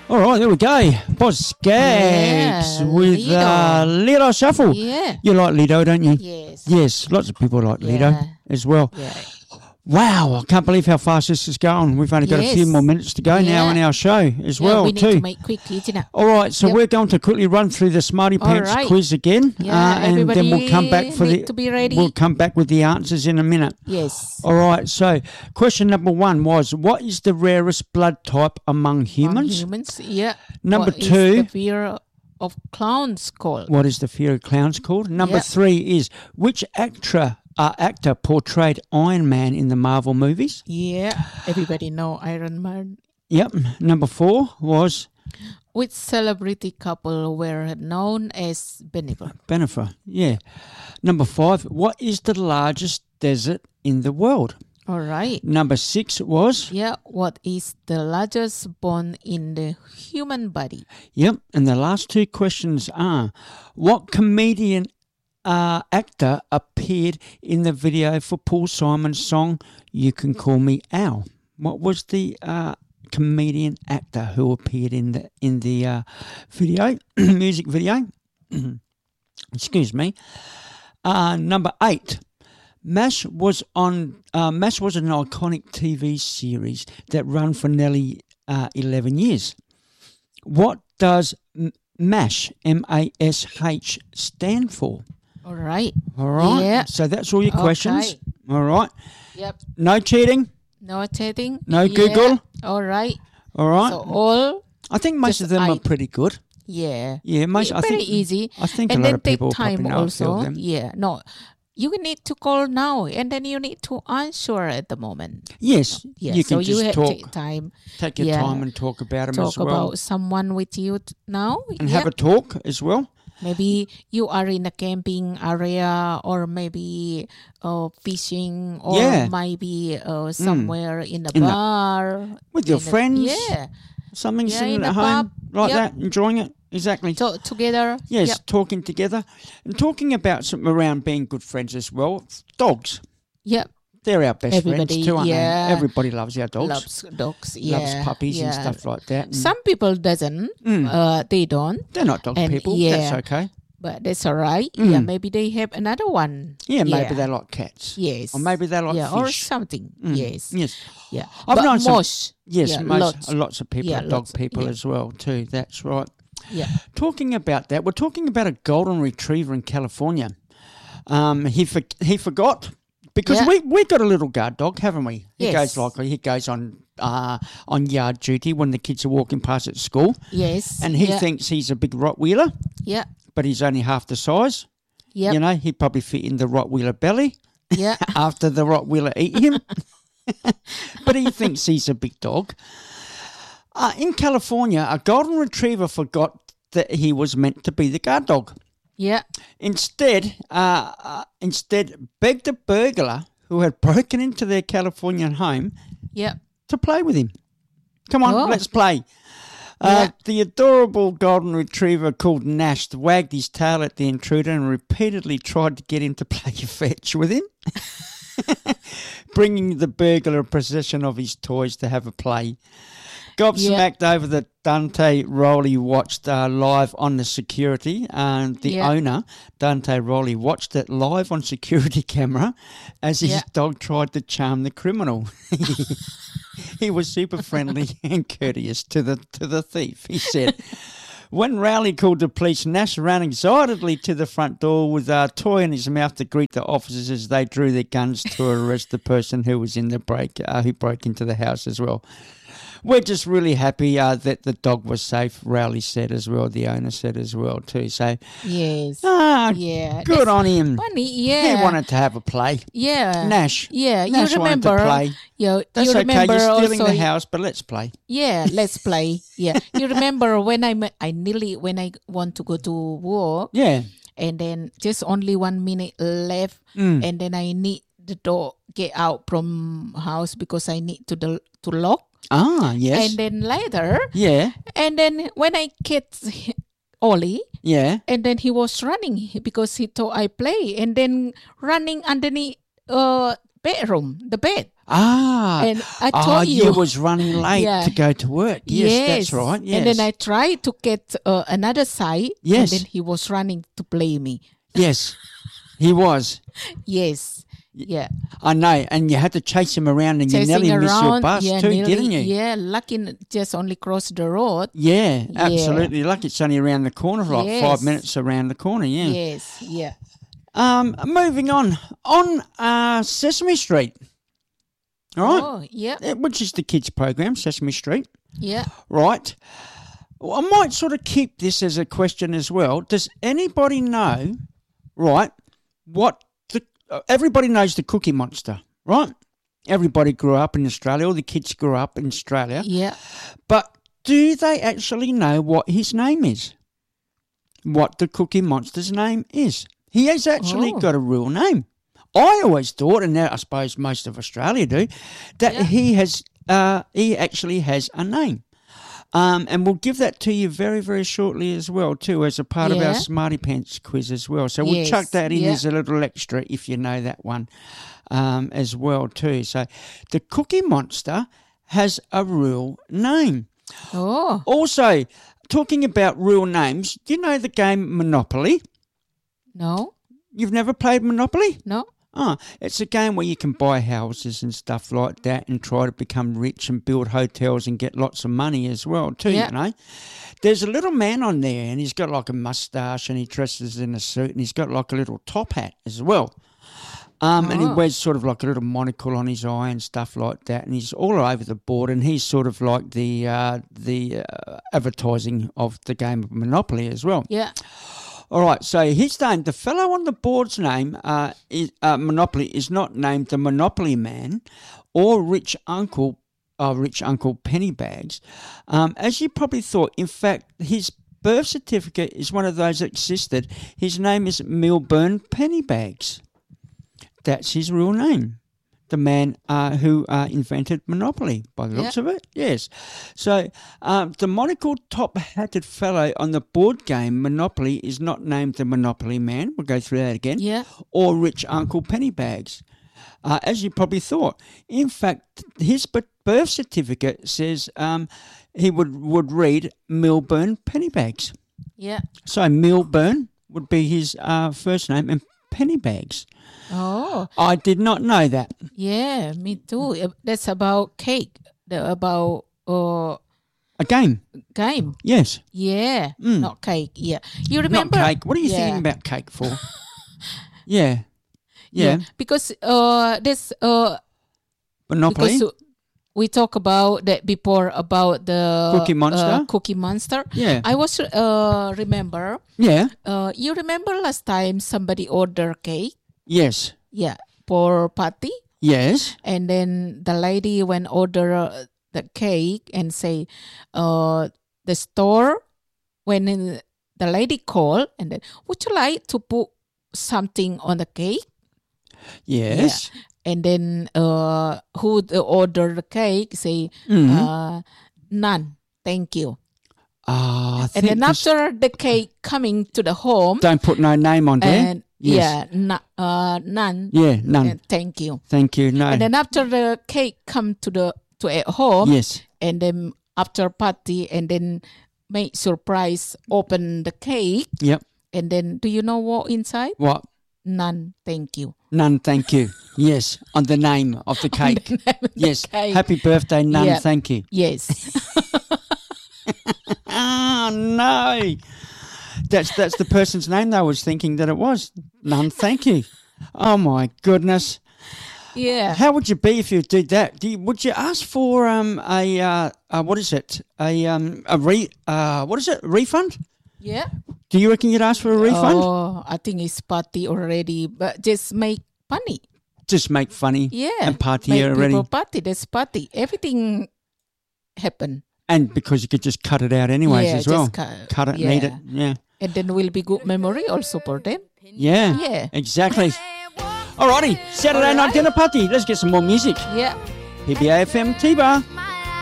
All right, there we go. Boss Skaggs with Lido Shuffle. Yeah. You like Lido, don't you? Yes. Yes, lots of people like Lido as well. Yeah. Wow, I can't believe how fast this is going. We've only got a few more minutes to go now in our show as well, we need too. to make quick, isn't it? All right, so we're going to quickly run through the Smarty Pants quiz again, and then we'll come back to be ready. We'll come back with the answers in a minute. Yes. All right, so question number 1 was, what is the rarest blood type among humans? Number 2, what is the fear of clowns called? What is the fear of clowns called? Number 3 is, which actor portrayed Iron Man in the Marvel movies? Yeah, everybody know Iron Man. Yep. Number 4 was, which celebrity couple were known as Bennifer? Bennifer, yeah. Number 5, what is the largest desert in the world? All right. Number 6 was? Yeah, what is the largest bone in the human body? Yep, and the last 2 questions are, what comedian actor appeared in the video for Paul Simon's song You Can Call Me Al? What was the comedian actor who appeared in the video, music video? Excuse me. Number 8. MASH was an iconic TV series that ran for nearly 11 years. What does MASH, M-A-S-H, stand for? All right. Yeah. So that's all your questions. Okay. All right. Yep. No cheating. No cheating. No Google. All right. All right. So I think most of them are pretty good. Yeah. Yeah. Most. I think easy. I think and a lot of people take time probably know also. them. Yeah. No. You need to call now, and then you need to answer at the moment. Yes. Yeah. You can so just you talk. Take time. Take your time and talk about them talk as well. Talk about someone with you now. And have a talk as well. Maybe you are in a camping area, or maybe fishing, or maybe somewhere in a bar. With your friends. Yeah. Something sitting at home like that, enjoying it. Exactly. Talk together. Yes, talking together. And talking about something around being good friends as well. Dogs. Yep. They're our best friends too, aren't they? Everybody loves our dogs. Loves dogs, Loves puppies and stuff like that. And some people doesn't. They don't. They're not dog people. That's okay. But that's all right. Yeah, maybe they have another one. Yeah, maybe they like cats. Yes. Or maybe they like fish. Or something. Yes. Yes. Yeah. I've known most. Yes, lots of people are dog people as well too. That's right. Yeah. Talking about that, we're talking about a golden retriever in California. He forgot because we got a little guard dog, haven't we? He goes on yard duty when the kids are walking past at school. Yes. And he thinks he's a big Rottweiler. Yeah. But he's only half the size. Yeah. You know, he'd probably fit in the Rottweiler belly. Yeah. After the Rottweiler eat him. But he thinks he's a big dog. In California, a golden retriever forgot that he was meant to be the guard dog. Yeah. Instead, begged a burglar who had broken into their Californian home to play with him. Come on, let's play. The adorable golden retriever called Nash wagged his tail at the intruder and repeatedly tried to get him to play fetch with him, bringing the burglar possession of his toys to have a play. Gobsmacked over the Dante Rowley watched live on the security, and the owner, Dante Rowley, watched it live on security camera as his dog tried to charm the criminal. He was super friendly and courteous to the thief, he said. When Rowley called the police, Nash ran excitedly to the front door with a toy in his mouth to greet the officers as they drew their guns to arrest the person who was in the who broke into the house as well. We're just really happy that the dog was safe, Rowley said as well, the owner said as well too. So, yes. Good on him. Funny, He wanted to have a play. Yeah. Nash. Yeah, Nash you remember. Wanted to play. That's you okay, you're stealing also, the house, but let's play. Yeah, let's play. Yeah. You remember when I want to go to work. Yeah. And then just only 1 minute left. And then I need the dog get out from house because I need to lock. Ah, yes. And then later. Yeah. And then when I get Ollie. Yeah. And then he was running because he thought I play. And then running underneath bedroom, the bed. And I told you was running late to go to work. Yes, that's right. Yes. And then I tried to get another side. Yes. And then he was running to play me. Yes, he was. Yes. Yeah. I know. And you had to chase him around and Chasing you nearly missed your bus too, nearly, didn't you? Yeah, lucky just only crossed the road. Yeah, absolutely. Lucky it's only around the corner, like 5 minutes around the corner, yeah. Yes, yeah. Moving on Sesame Street. All right. Oh, yeah. Which is the kids' program, Sesame Street. Yeah. Right. Well, I might sort of keep this as a question as well. Does anybody know, right, what everybody knows the Cookie Monster, right? Everybody grew up in Australia. All the kids grew up in Australia. Yeah. But do they actually know what his name is? What the Cookie Monster's name is? He has actually got a real name. I always thought, and now I suppose most of Australia do, that he actually has a name. And we'll give that to you very, very shortly as well, too, as a part of our Smarty Pants quiz as well. So we'll chuck that in as a little extra if you know that one as well, too. So the Cookie Monster has a real name. Oh. Also, talking about real names, do you know the game Monopoly? No. You've never played Monopoly? No. Oh, it's a game where you can buy houses and stuff like that and try to become rich and build hotels and get lots of money as well too, you know. There's a little man on there and he's got like a mustache and he dresses in a suit and he's got like a little top hat as well. And he wears sort of like a little monocle on his eye and stuff like that, and he's all over the board, and he's sort of like the advertising of the game of Monopoly as well. Yeah. All right, so his name, the fellow on the board's name, is Monopoly, is not named the Monopoly Man or Rich Uncle Pennybags. As you probably thought, in fact, his birth certificate is one of those that existed. His name is Milburn Pennybags. That's his real name. The man who invented Monopoly, by the looks of it. Yes. So the monocled top-hatted fellow on the board game Monopoly is not named the Monopoly Man. We'll go through that again. Yeah. Or Rich Uncle Pennybags, as you probably thought. In fact, his birth certificate says he would read Milburn Pennybags. Yeah. So Milburn would be his first name and Pennybags. Oh. I did not know that. Yeah, me too. That's about cake. About a game. Game. Yes. Yeah. Not cake. Yeah. You remember? Not cake. What are you thinking about cake for? Yeah. Because this Monopoly. Because we talked about that before about the Cookie Monster. Cookie Monster. Yeah. I was remember. Yeah. You remember last time somebody ordered cake? Yes. Yeah. For party. Yes. And then the lady when order the cake and say, the store when the lady called and then would you like to put something on the cake? Yes. Yeah. And then who order the cake say none, thank you. And then after the cake coming to the home, don't put no name on there. And none. Yeah, none. Thank you. Thank you. No. And then after the cake come to at home, yes. And then after party, and then make surprise, open the cake. Yep. And then do you know what inside? What? None, thank you. None, thank you. Yes, on the name of the cake. Yes. Cake. Happy birthday, none, thank you. Yes. Oh no. That's the person's name I was thinking that it was. None, thank you. Oh my goodness. Yeah. How would you be if you did that? Would you ask for what is it? Refund? Yeah. Do you reckon you'd ask for a refund? Oh, I think it's party already, but just make funny. Just make funny. Yeah. And party make already. People party. There's party. Everything happen. And because you could just cut it out anyways as well. Cut it and eat it. Yeah. And then will be good memory also for them. Yeah. Yeah. Exactly. Alrighty. Saturday night dinner party. Let's get some more music. Yeah. PBAFM T-Bar.